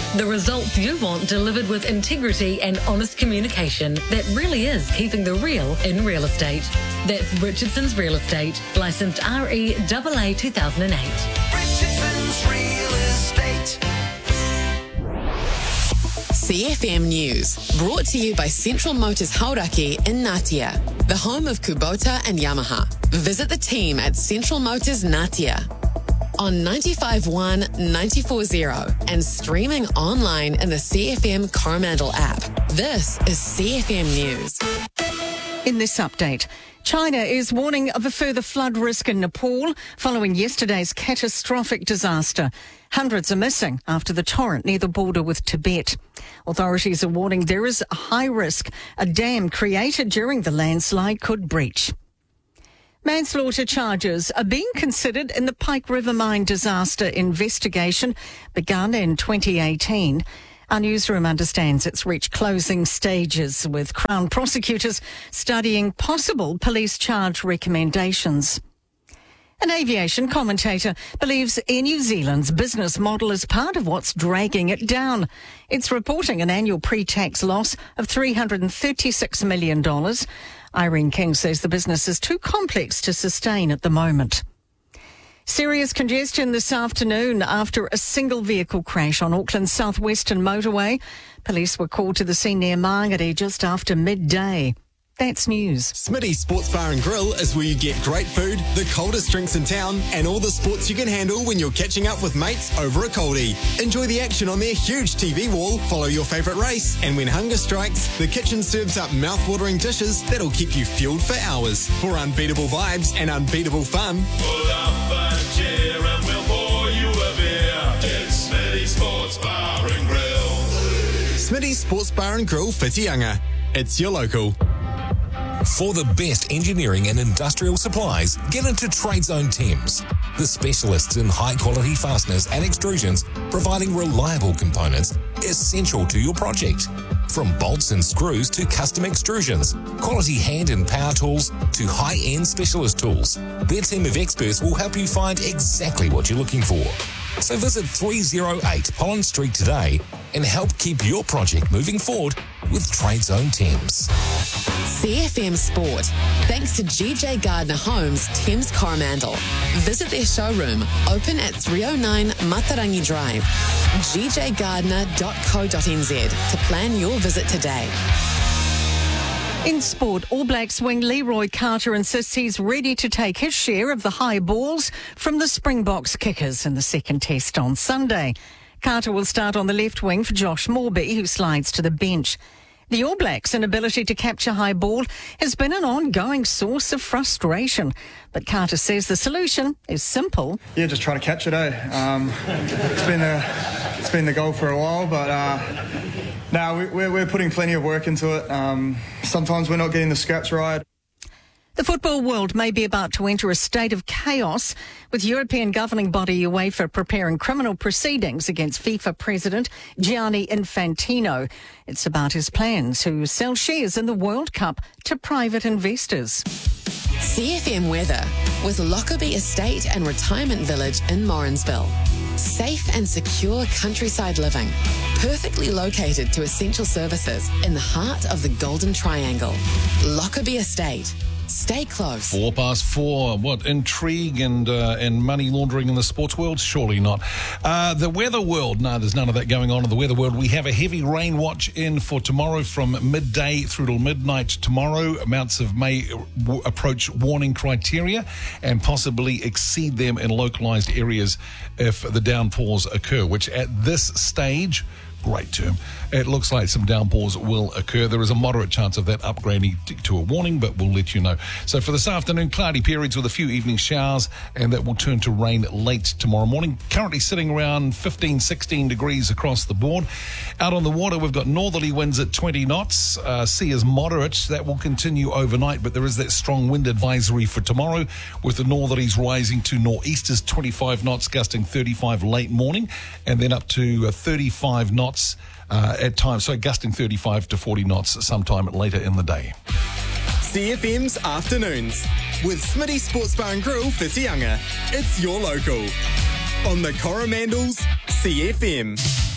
The results you want delivered with integrity and honest communication that really is keeping the real in real estate. That's Richardson's Real Estate, licensed REAA 2008. Richardson's Real Estate. CFM News, brought to you by Central Motors Hauraki in Ngatea, the home of Kubota and Yamaha. Visit the team at Central Motors Ngatea on 95.1, 94.0 and streaming online in the CFM Coromandel app. This is CFM News. In this update, China is warning of a further flood risk in Nepal following yesterday's catastrophic disaster. Hundreds are missing after the torrent near the border with Tibet. Authorities are warning there is a high risk a dam created during the landslide could breach. Manslaughter charges are being considered in the Pike River Mine disaster investigation begun in 2018. Our newsroom understands it's reached closing stages, with Crown prosecutors studying possible police charge recommendations. An aviation commentator believes Air New Zealand's business model is part of what's dragging it down. It's reporting an annual pre-tax loss of $336 million. Irene King says the business is too complex to sustain at the moment. Serious congestion this afternoon after a single vehicle crash on Auckland's southwestern motorway. Police were called to the scene near Mangere just after midday. That's news. Smitty's Sports Bar and Grill is where you get great food, the coldest drinks in town, and all the sports you can handle when you're catching up with mates over a coldie. Enjoy the action on their huge TV wall, follow your favourite race, and when hunger strikes, the kitchen serves up mouth-watering dishes that'll keep you fueled for hours. For unbeatable vibes and unbeatable fun, pull up a chair and we'll pour you a beer. It's Smitty's Sports Bar and Grill. Smitty's Sports Bar and Grill, Whitianga. It's your local. For the best engineering and industrial supplies, get into TradeZone Thames, the specialists in high-quality fasteners and extrusions, providing reliable components essential to your project. From bolts and screws to custom extrusions, quality hand and power tools to high-end specialist tools, their team of experts will help you find exactly what you're looking for. So visit 308 Holland Street today and help keep your project moving forward with TradeZone Thames. CFM Sport, thanks to GJ Gardner Homes, Thames Coromandel. Visit their showroom, open at 309 Matarangi Drive, gjgardner.co.nz to plan your visit today. In sport, All Blacks wing Leroy Carter insists he's ready to take his share of the high balls from the Springboks kickers in the second test on Sunday. Carter will start on the left wing for Josh Morby, who slides to the bench. The All Blacks' inability to capture high ball has been an ongoing source of frustration. But Carter says the solution is simple. Yeah, just try to catch it, It's been the goal for a while, but we're putting plenty of work into it. Sometimes we're not getting the scraps right. The football world may be about to enter a state of chaos, with European governing body UEFA preparing criminal proceedings against FIFA president Gianni Infantino. It's about his plans to sell shares in the World Cup to private investors. CFM weather with Lockerbie Estate and Retirement Village in Morrinsville. Safe and secure countryside living, perfectly located to essential services in the heart of the Golden Triangle. Lockerbie Estate. Stay close. 4:04. What intrigue and money laundering in the sports world? Surely not. The weather world. No, there's none of that going on in the weather world. We have a heavy rain watch in for tomorrow from midday through till midnight tomorrow. Amounts of may approach warning criteria and possibly exceed them in localised areas if the downpours occur, which at this stage, great term, it looks like some downpours will occur. There is a moderate chance of that upgrading to a warning, but we'll let you know. So for this afternoon, cloudy periods with a few evening showers, and that will turn to rain late tomorrow morning. Currently sitting around 15, 16 degrees across the board. Out on the water, we've got northerly winds at 20 knots. Sea is moderate. That will continue overnight, but there is that strong wind advisory for tomorrow, with the northerlies rising to nor'easters 25 knots, gusting 35 late morning, and then up to 35 knots at times, so gusting 35 to 40 knots sometime later in the day. CFM's Afternoons with Smitty Sports Bar and Grill, Whitianga. It's your local. On the Coromandel's CFM.